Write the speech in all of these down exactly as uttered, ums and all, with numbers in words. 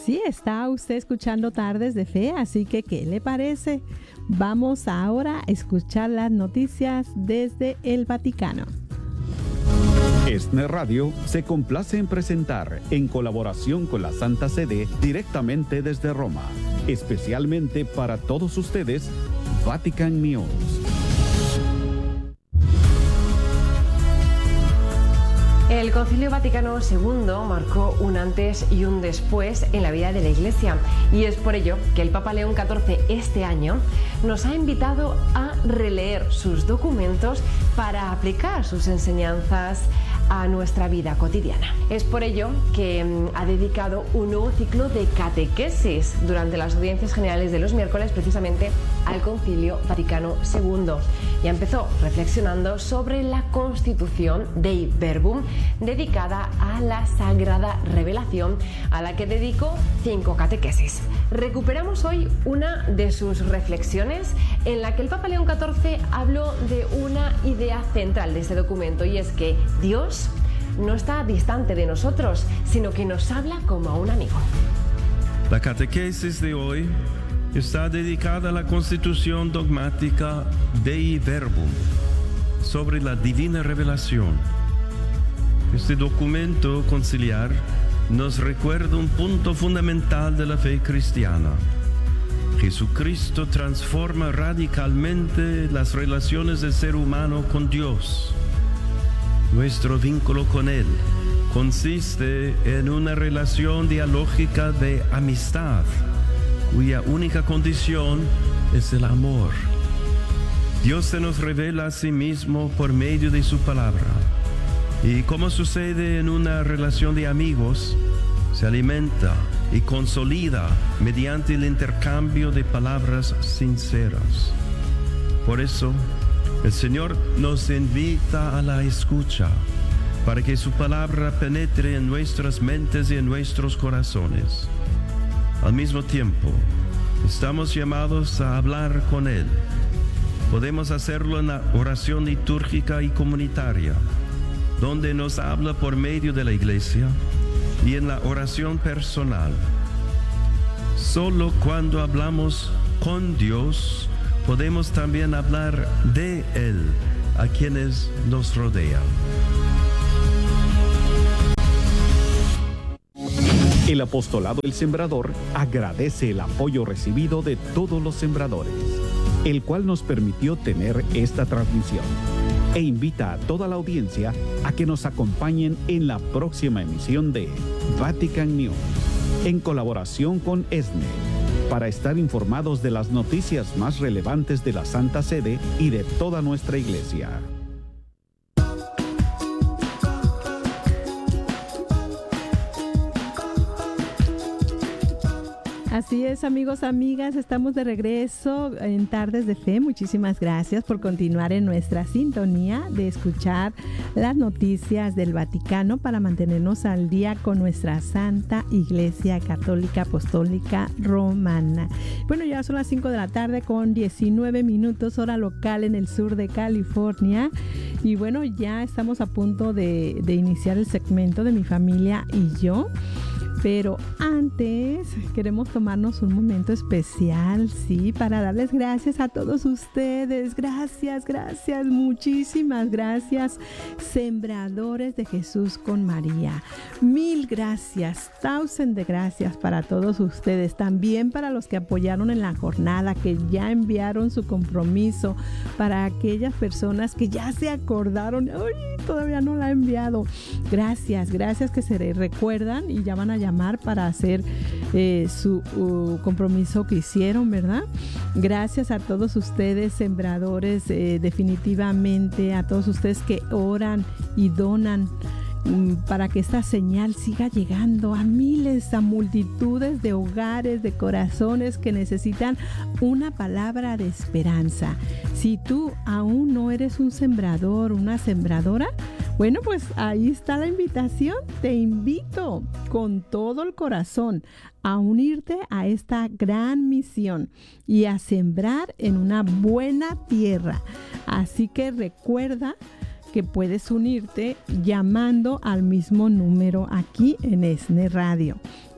Sí, está usted escuchando Tardes de Fe, así que ¿qué le parece? Vamos ahora a escuchar las noticias desde el Vaticano. ESNE Radio se complace en presentar, en colaboración con la Santa Sede, directamente desde Roma, especialmente para todos ustedes, Vatican News. El Concilio Vaticano segundo marcó un antes y un después en la vida de la Iglesia, y es por ello que el Papa León catorce este año nos ha invitado a releer sus documentos para aplicar sus enseñanzas a nuestra vida cotidiana. Es por ello que mm, ha dedicado un nuevo ciclo de catequesis durante las audiencias generales de los miércoles precisamente al Concilio Vaticano segundo. Ya empezó reflexionando sobre la Constitución Dei Verbum, dedicada a la Sagrada Revelación, a la que dedicó cinco catequesis. Recuperamos hoy una de sus reflexiones en la que el Papa León catorce habló de una idea central de este documento, y es que Dios no está distante de nosotros, sino que nos habla como a un amigo. La catequesis de hoy está dedicada a la Constitución Dogmática Dei Verbum, sobre la divina revelación. Este documento conciliar nos recuerda un punto fundamental de la fe cristiana. Jesucristo transforma radicalmente las relaciones del ser humano con Dios. Nuestro vínculo con Él consiste en una relación dialógica de amistad, cuya única condición es el amor. Dios se nos revela a sí mismo por medio de su palabra, y como sucede en una relación de amigos, se alimenta y consolida mediante el intercambio de palabras sinceras. Por eso, el Señor nos invita a la escucha, para que su palabra penetre en nuestras mentes y en nuestros corazones. Al mismo tiempo, estamos llamados a hablar con Él. Podemos hacerlo en la oración litúrgica y comunitaria, donde nos habla por medio de la Iglesia, y en la oración personal. Solo cuando hablamos con Dios, podemos también hablar de Él a quienes nos rodean. El apostolado del sembrador agradece el apoyo recibido de todos los sembradores, el cual nos permitió tener esta transmisión, e invita a toda la audiencia a que nos acompañen en la próxima emisión de Vatican News, en colaboración con ESNE, para estar informados de las noticias más relevantes de la Santa Sede y de toda nuestra Iglesia. Así es, amigos, amigas, estamos de regreso en Tardes de Fe. Muchísimas gracias por continuar en nuestra sintonía de escuchar las noticias del Vaticano para mantenernos al día con nuestra Santa Iglesia Católica Apostólica Romana. Bueno, ya son las cinco de la tarde con diecinueve minutos, hora local en el sur de California. Y bueno, ya estamos a punto de, de iniciar el segmento de Mi Familia y Yo. Pero antes queremos tomarnos un momento especial, sí, para darles gracias a todos ustedes. Gracias, gracias, muchísimas gracias, sembradores de Jesús con María. Mil gracias, thousand de gracias para todos ustedes. También para los que apoyaron en la jornada, que ya enviaron su compromiso. Para aquellas personas que ya se acordaron, ¡ay! Todavía no la he enviado. Gracias, gracias que se recuerdan y ya van a llamar para hacer eh, su uh, compromiso que hicieron, ¿verdad? Gracias a todos ustedes, sembradores, eh, definitivamente a todos ustedes que oran y donan para que esta señal siga llegando a miles, a multitudes de hogares, de corazones que necesitan una palabra de esperanza. Si tú aún no eres un sembrador, una sembradora, bueno, pues ahí está la invitación. Te invito con todo el corazón a unirte a esta gran misión y a sembrar en una buena tierra. Así que recuerda que puedes unirte llamando al mismo número aquí en ESNE Radio.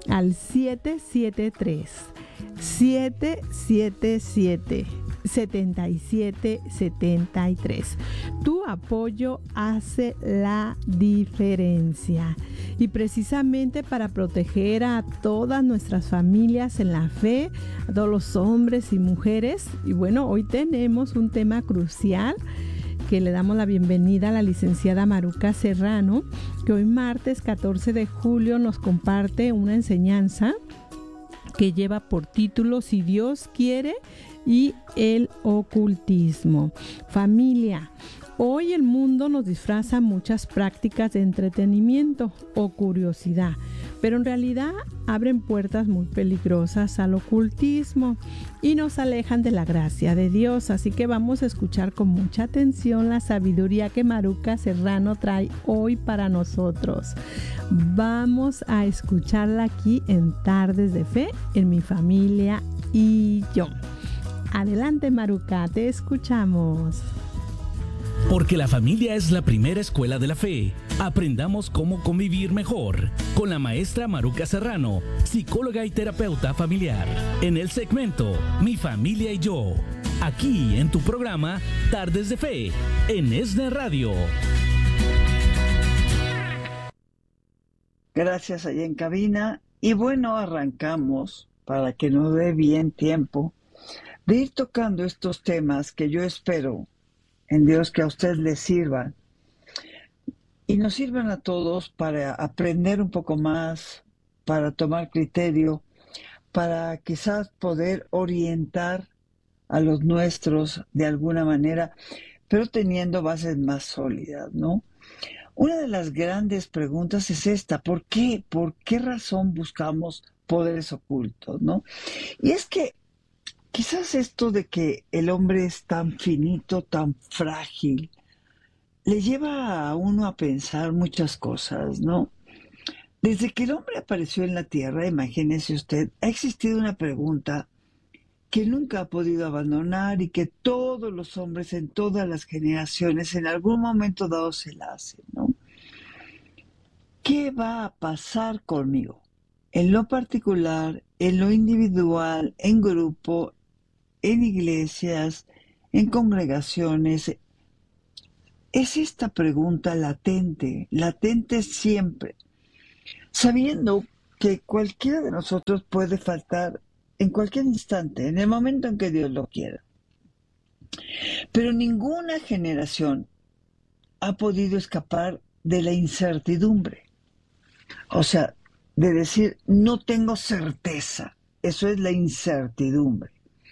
al siete siete tres, siete siete siete, siete siete siete tres. Tu apoyo hace la diferencia. Y precisamente para proteger a todas nuestras familias en la fe, a todos los hombres y mujeres, y bueno, hoy tenemos un tema crucial que le damos la bienvenida a la licenciada Maruca Serrano, que hoy martes catorce de julio nos comparte una enseñanza que lleva por título Si Dios quiere y el ocultismo. Familia, hoy el mundo nos disfraza muchas prácticas de entretenimiento o curiosidad, pero en realidad abren puertas muy peligrosas al ocultismo y nos alejan de la gracia de Dios. Así que vamos a escuchar con mucha atención la sabiduría que Maruca Serrano trae hoy para nosotros. Vamos a escucharla aquí en Tardes de Fe, en Mi Familia y Yo. Adelante, Maruca, te escuchamos. Porque la familia es la primera escuela de la fe. Aprendamos cómo convivir mejor con la maestra Maruca Serrano, psicóloga y terapeuta familiar, en el segmento Mi Familia y Yo, aquí en tu programa Tardes de Fe, en ESNE Radio. Gracias allá en cabina. Y bueno, arrancamos para que nos dé bien tiempo de ir tocando estos temas que yo espero en Dios que a usted le sirvan y nos sirvan a todos para aprender un poco más, para tomar criterio, para quizás poder orientar a los nuestros de alguna manera, pero teniendo bases más sólidas, ¿no? Una de las grandes preguntas es esta: ¿por qué? ¿Por qué razón buscamos poderes ocultos, no? Y es que quizás esto de que el hombre es tan finito, tan frágil, le lleva a uno a pensar muchas cosas, ¿no? Desde que el hombre apareció en la tierra, imagínese usted, ha existido una pregunta que nunca ha podido abandonar y que todos los hombres en todas las generaciones en algún momento dado se la hacen, ¿no? ¿Qué va a pasar conmigo? En lo particular, en lo individual, en grupo, en iglesias, en congregaciones. Es esta pregunta latente, latente siempre, sabiendo que cualquiera de nosotros puede faltar en cualquier instante, en el momento en que Dios lo quiera. Pero ninguna generación ha podido escapar de la incertidumbre. O sea, de decir, no tengo certeza. Eso es la incertidumbre,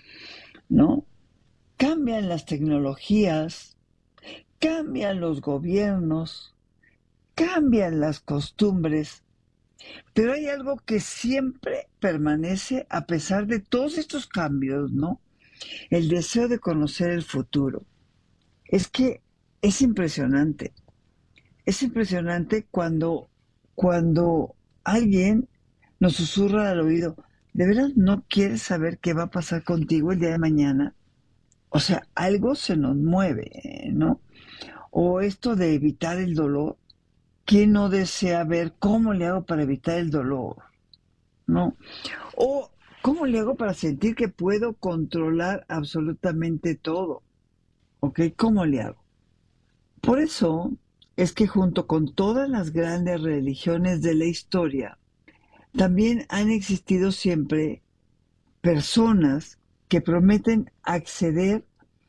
¿no? Cambian las tecnologías, cambian los gobiernos, cambian las costumbres, pero hay algo que siempre permanece a pesar de todos estos cambios, ¿no? El deseo de conocer el futuro. Es que es impresionante. Es impresionante cuando, cuando alguien nos susurra al oído: ¿de verdad no quieres saber qué va a pasar contigo el día de mañana? O sea, algo se nos mueve, ¿no? O esto de evitar el dolor. ¿Quién no desea ver cómo le hago para evitar el dolor? ¿No? O cómo le hago para sentir que puedo controlar absolutamente todo. ¿Ok? ¿Cómo le hago? Por eso es que junto con todas las grandes religiones de la historia, también han existido siempre personas que prometen acceder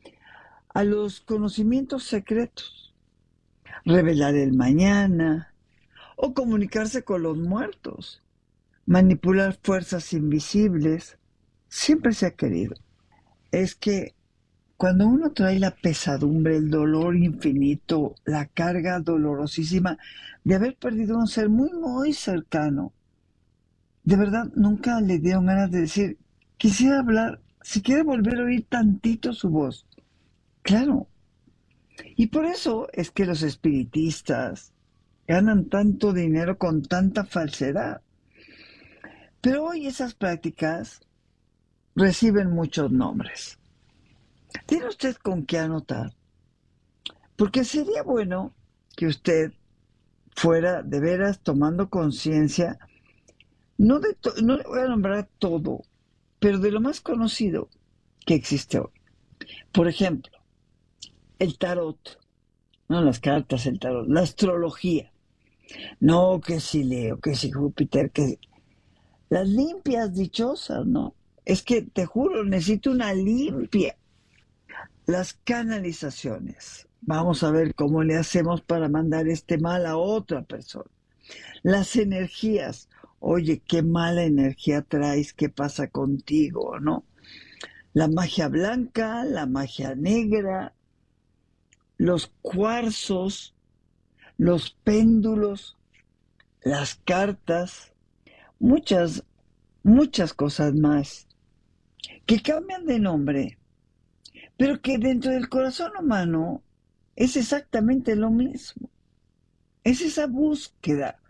a los conocimientos secretos, revelar el mañana o comunicarse con los muertos, manipular fuerzas invisibles. Siempre se ha querido. Es que cuando uno trae la pesadumbre, el dolor infinito, la carga dolorosísima de haber perdido a un ser muy, muy cercano, de verdad nunca le dieron ganas de decir: quisiera hablar, si quiere volver a oír tantito su voz. Claro. Y por eso es que los espiritistas ganan tanto dinero con tanta falsedad. Pero hoy esas prácticas reciben muchos nombres. ¿Tiene usted con qué anotar? Porque sería bueno que usted fuera de veras tomando conciencia No, de to- no le voy a nombrar todo, pero de lo más conocido que existe hoy. Por ejemplo, el tarot, no las cartas, el tarot, la astrología. No, que si Leo, que si Júpiter, que si... Las limpias dichosas, ¿no? Es que te juro, necesito una limpia. Las canalizaciones. Vamos a ver cómo le hacemos para mandar este mal a otra persona. Las energías. Oye, qué mala energía traes, qué pasa contigo, ¿no? La magia blanca, la magia negra, los cuarzos, los péndulos, las cartas, muchas, muchas cosas más que cambian de nombre, pero que dentro del corazón humano es exactamente lo mismo. Es esa búsqueda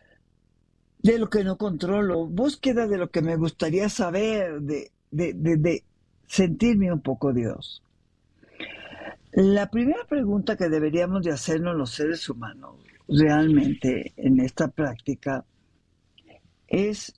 de lo que no controlo, búsqueda de lo que me gustaría saber, de, de, de, de sentirme un poco Dios. La primera pregunta que deberíamos de hacernos los seres humanos realmente en esta práctica es,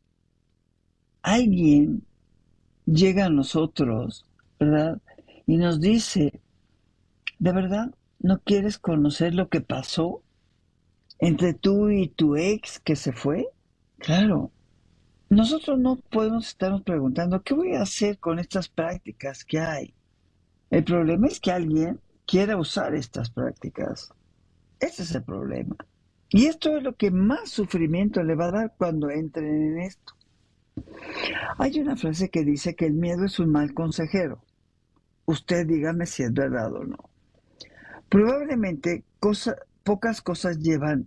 alguien llega a nosotros, ¿verdad? Y nos dice, ¿de verdad no quieres conocer lo que pasó entre tú y tu ex que se fue? Claro, nosotros no podemos estarnos preguntando, ¿qué voy a hacer con estas prácticas que hay? El problema es que alguien quiera usar estas prácticas. Ese es el problema. Y esto es lo que más sufrimiento le va a dar cuando entren en esto. Hay una frase que dice que el miedo es un mal consejero. Usted dígame si es verdad o no. Probablemente cosa, pocas cosas llevan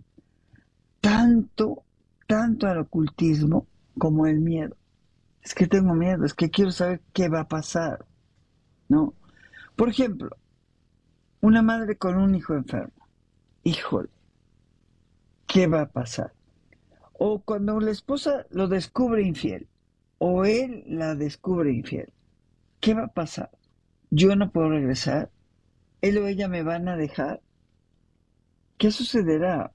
tanto, tanto al ocultismo como el miedo. Es que tengo miedo, es que quiero saber qué va a pasar, ¿no? Por ejemplo, una madre con un hijo enfermo. Híjole, ¿qué va a pasar? O cuando la esposa lo descubre infiel, o él la descubre infiel, ¿qué va a pasar? ¿Yo no puedo regresar? ¿Él o ella me van a dejar? ¿Qué sucederá?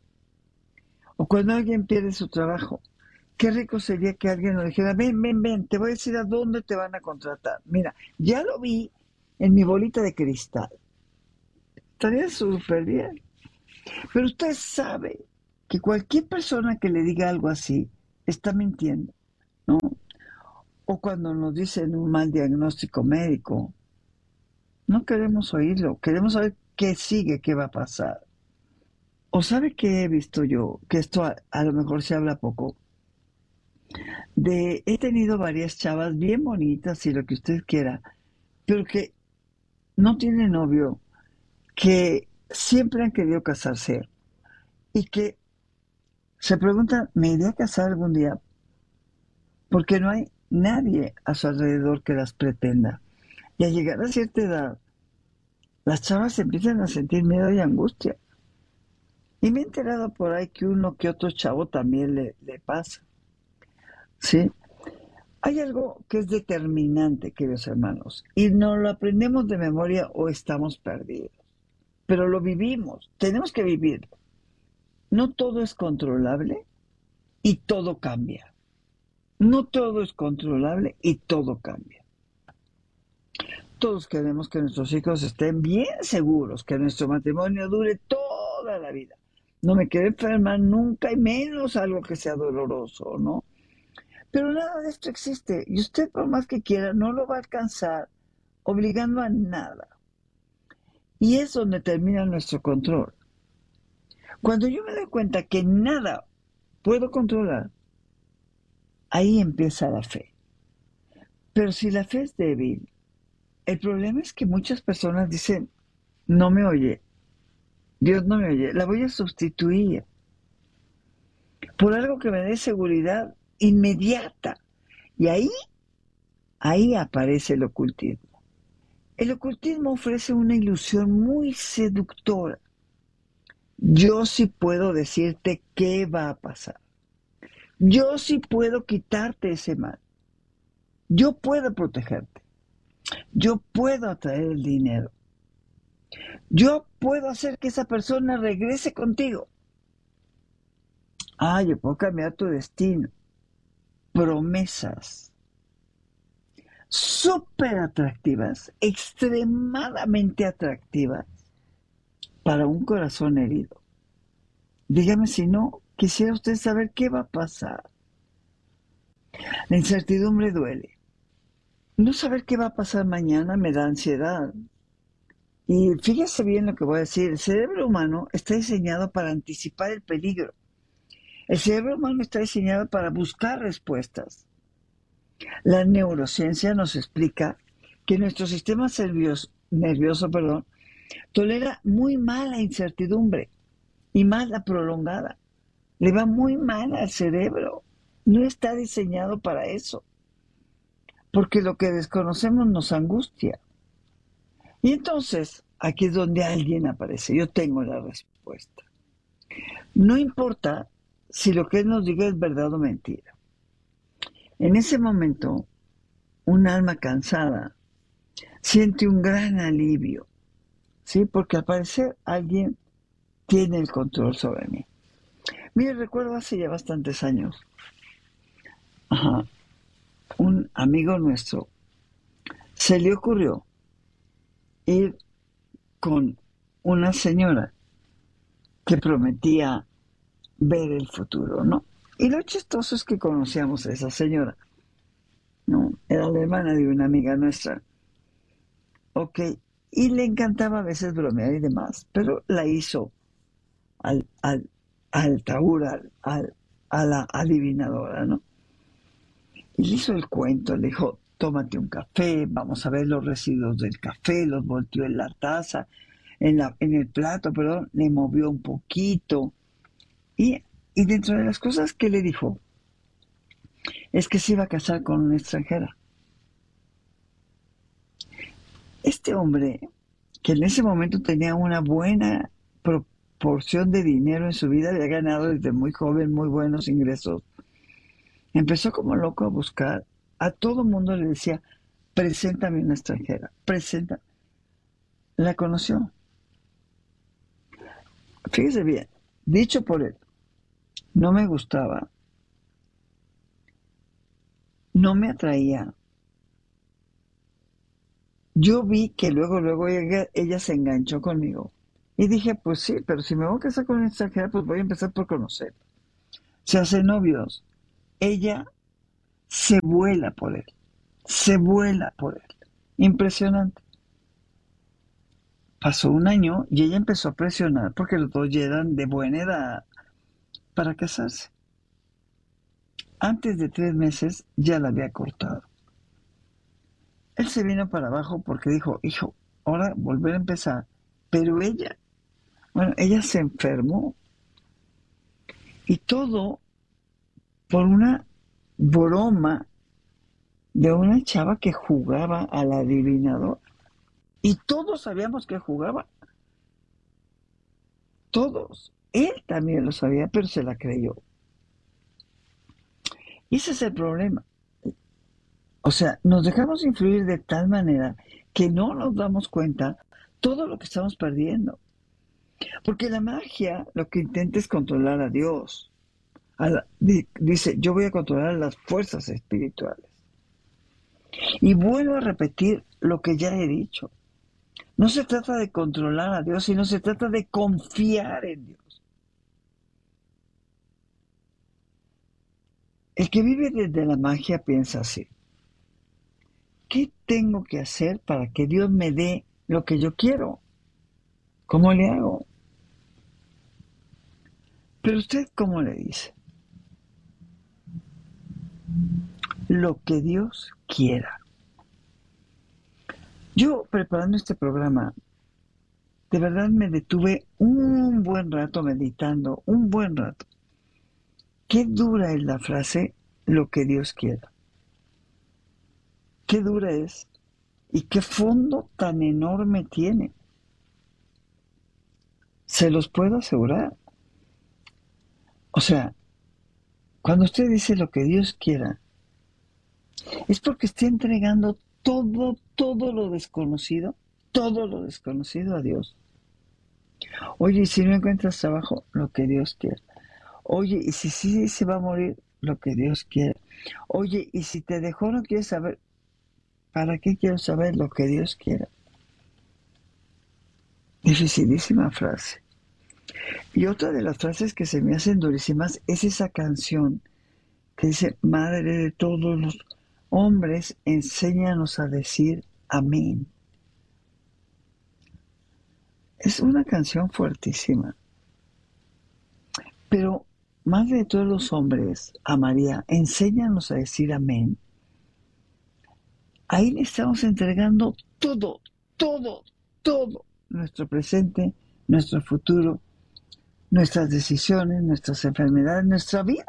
O cuando alguien pierde su trabajo, qué rico sería que alguien nos dijera, ven, ven, ven, te voy a decir a dónde te van a contratar. Mira, ya lo vi en mi bolita de cristal. Estaría súper bien. Pero usted sabe que cualquier persona que le diga algo así está mintiendo, ¿no? O cuando nos dicen un mal diagnóstico médico, no queremos oírlo, queremos saber qué sigue, qué va a pasar. O sabe que he visto yo, que esto a, a lo mejor se habla poco, de he tenido varias chavas bien bonitas y lo que usted quiera, pero que no tienen novio, que siempre han querido casarse y que se preguntan, ¿me iré a casar algún día? Porque no hay nadie a su alrededor que las pretenda. Y al llegar a cierta edad, las chavas empiezan a sentir miedo y angustia. Y me he enterado por ahí que uno que otro chavo también le, le pasa. ¿Sí? Hay algo que es determinante, queridos hermanos, y no lo aprendemos de memoria o estamos perdidos. Pero lo vivimos, tenemos que vivirlo. No todo es controlable y todo cambia. No todo es controlable y todo cambia. Todos queremos que nuestros hijos estén bien seguros, que nuestro matrimonio dure toda la vida. No me quiero enfermar nunca y menos algo que sea doloroso, ¿no? Pero nada de esto existe y usted por más que quiera no lo va a alcanzar obligando a nada. Y es donde termina nuestro control. Cuando yo me doy cuenta que nada puedo controlar, ahí empieza la fe. Pero si la fe es débil, el problema es que muchas personas dicen, no me oye, Dios no me oye, la voy a sustituir por algo que me dé seguridad inmediata. Y ahí, ahí aparece el ocultismo. El ocultismo ofrece una ilusión muy seductora. Yo sí puedo decirte qué va a pasar. Yo sí puedo quitarte ese mal. Yo puedo protegerte. Yo puedo atraer el dinero. Yo puedo hacer que esa persona regrese contigo. Ah, yo puedo cambiar tu destino. promesas súper atractivas, extremadamente atractivas para un corazón herido. Dígame si no, quisiera usted saber qué va a pasar. La incertidumbre duele. No saber qué va a pasar mañana me da ansiedad. Y fíjese bien lo que voy a decir. El cerebro humano está diseñado para anticipar el peligro. El cerebro humano está diseñado para buscar respuestas. La neurociencia nos explica que nuestro sistema nervioso, nervioso perdón, tolera muy mal la incertidumbre y más la prolongada. Le va muy mal al cerebro. No está diseñado para eso. Porque lo que desconocemos nos angustia. Y entonces, aquí es donde alguien aparece. Yo tengo la respuesta. No importa si lo que él nos diga es verdad o mentira. En ese momento, un alma cansada siente un gran alivio, ¿sí? Porque al parecer alguien tiene el control sobre mí. Mire, recuerdo hace ya bastantes años, ajá, un amigo nuestro se le ocurrió ir con una señora que prometía ver el futuro, ¿no? Y lo chistoso es que conocíamos a esa señora, ¿no? Era la hermana de una amiga nuestra. Ok, y le encantaba a veces bromear y demás, pero la hizo al, al, al taur, al, al, a la adivinadora, ¿no? Y le hizo el cuento, le dijo, tómate un café, vamos a ver los residuos del café, los volteó en la taza, en, la, en el plato, perdón, le movió un poquito. Y, y dentro de las cosas que le dijo, es que se iba a casar con una extranjera. Este hombre, que en ese momento tenía una buena proporción de dinero en su vida, había ganado desde muy joven muy buenos ingresos, empezó como loco a buscar. A todo mundo le decía, preséntame una extranjera, presenta. La conoció. Fíjese bien, dicho por él, no me gustaba, no me atraía. Yo vi que luego, luego ella, ella se enganchó conmigo. Y dije, pues sí, pero si me voy a casar con una extranjera, pues voy a empezar por conocer. Se hacen novios. Ella se vuela por él. Se vuela por él. Impresionante. Pasó un año y ella empezó a presionar porque los dos ya eran de buena edad para casarse. Antes de tres meses ya la había cortado. Él se vino para abajo porque dijo, hijo, ahora volver a empezar. Pero ella, bueno, ella se enfermó. Y todo por una broma de una chava que jugaba al adivinador. Y todos sabíamos que jugaba. Todos. Él también lo sabía, pero se la creyó. Y ese es el problema. O sea, nos dejamos influir de tal manera que no nos damos cuenta todo lo que estamos perdiendo. Porque la magia lo que intenta es controlar a Dios. A la, dice, yo voy a controlar las fuerzas espirituales. Y vuelvo a repetir lo que ya he dicho. No se trata de controlar a Dios, sino se trata de confiar en Dios. El que vive desde la magia piensa así. ¿Qué tengo que hacer para que Dios me dé lo que yo quiero? ¿Cómo le hago? Pero usted, ¿cómo le dice? Lo que Dios quiera. Yo, preparando este programa, de verdad me detuve un buen rato meditando, un buen rato. Qué dura es la frase, lo que Dios quiera. Qué dura es y qué fondo tan enorme tiene. Se los puedo asegurar. O sea, cuando usted dice lo que Dios quiera, es porque está entregando todo, todo lo desconocido, todo lo desconocido a Dios. Oye, y si no encuentras trabajo, lo que Dios quiera. Oye, y si sí se va a morir, lo que Dios quiere. Oye, y si te dejó no quieres saber, ¿para qué quiero saber lo que Dios quiera? Dificilísima frase. Y otra de las frases que se me hacen durísimas es esa canción que dice, Madre de todos los hombres, enséñanos a decir amén. Es una canción fuertísima. Pero, Madre de todos los hombres, a María, enséñanos a decir amén. Ahí le estamos entregando todo, todo, todo. Nuestro presente, nuestro futuro, nuestras decisiones, nuestras enfermedades, nuestra vida.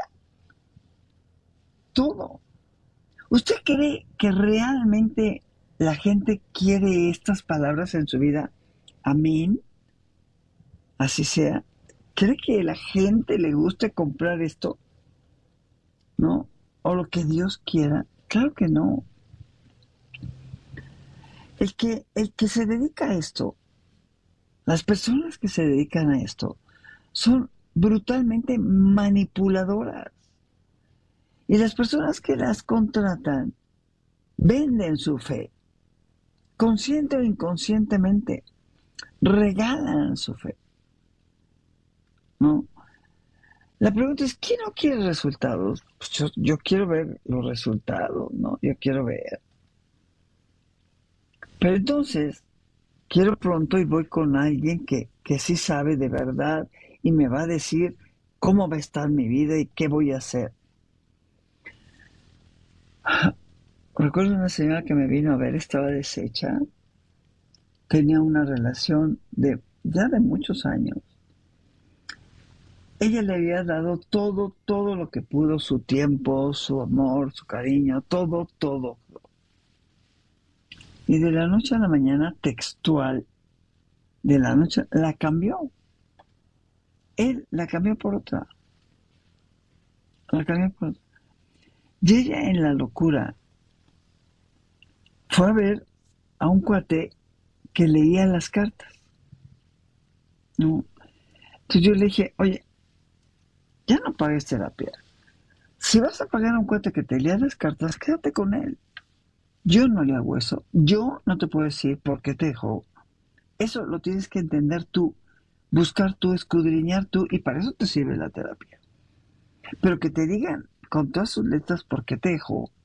Todo. ¿Usted cree que realmente la gente quiere estas palabras en su vida? Amén. Así sea. ¿Cree que a la gente le guste comprar esto? ¿No? ¿O lo que Dios quiera? Claro que no. El que, el que se dedica a esto, las personas que se dedican a esto, son brutalmente manipuladoras. Y las personas que las contratan venden su fe, consciente o inconscientemente, regalan su fe. ¿No? La pregunta es, ¿quién no quiere resultados? Pues yo, yo quiero ver los resultados, ¿no? Yo quiero ver. Pero entonces, quiero pronto y voy con alguien que, que sí sabe de verdad y me va a decir cómo va a estar mi vida y qué voy a hacer. Recuerdo una señora que me vino a ver, estaba deshecha, tenía una relación de ya de muchos años. Ella le había dado todo, todo lo que pudo, su tiempo, su amor, su cariño, todo, todo. Y de la noche a la mañana, textual, de la noche, la cambió. Él la cambió por otra. La cambió por otra. Y ella en la locura fue a ver a un cuate que leía las cartas. ¿No? Entonces yo le dije, oye, ya no pagues terapia. Si vas a pagar a un cuate que te lea las cartas, quédate con él. Yo no le hago eso. Yo no te puedo decir por qué te dejó. Eso lo tienes que entender tú, buscar tú, escudriñar tú, y para eso te sirve la terapia. Pero que te digan con todas sus letras por qué te dejó,